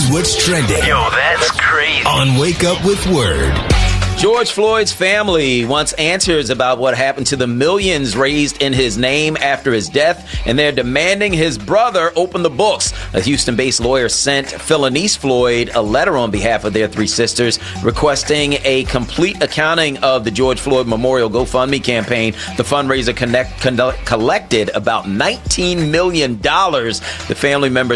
what's trending. Yo, that's crazy. On Wake Up with Word. George Floyd's family wants answers about what happened to the millions raised in his name after his death, and they're demanding his brother open the books. A Houston-based lawyer sent Philanice Floyd a letter on behalf of their three sisters requesting a complete accounting of the George Floyd Memorial GoFundMe campaign. The fundraiser collected about $19 million. The family members